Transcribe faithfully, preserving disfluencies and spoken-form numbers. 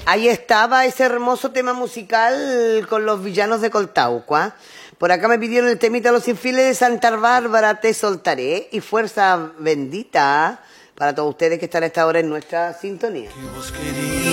Ahí estaba ese hermoso tema musical con los villanos de Coltaucua. Por acá me pidieron el temita Los Infiles de Santa Bárbara, Te Soltaré. Y Fuerza Bendita para todos ustedes que están a esta hora en nuestra sintonía.